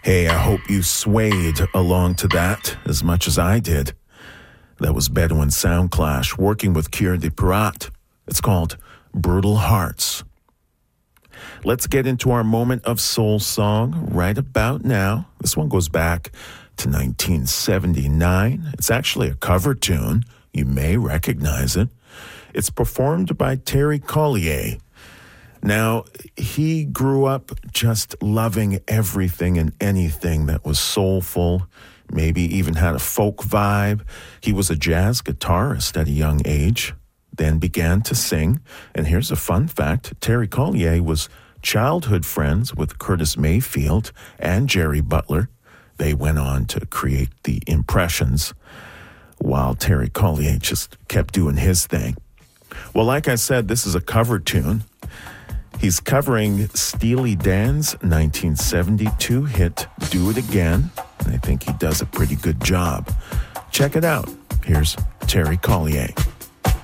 Hey, I hope you swayed along to that as much as I did. That was Bedouin Soundclash working with Cœur de Pirate. It's called Brutal Hearts. Let's get into our moment of soul song right about now. This one goes back to 1979. It's actually a cover tune. You may recognize it. It's performed by Terry Collier. Now, he grew up just loving everything and anything that was soulful, maybe even had a folk vibe. He was a jazz guitarist at a young age, then began to sing. And here's a fun fact. Terry Collier was childhood friends with Curtis Mayfield and Jerry Butler. They went on to create the Impressions, while Terry Collier just kept doing his thing. Well, like I said, this is a cover tune. He's covering Steely Dan's 1972 hit, Do It Again, and I think he does a pretty good job. Check it out. Here's Terry Collier.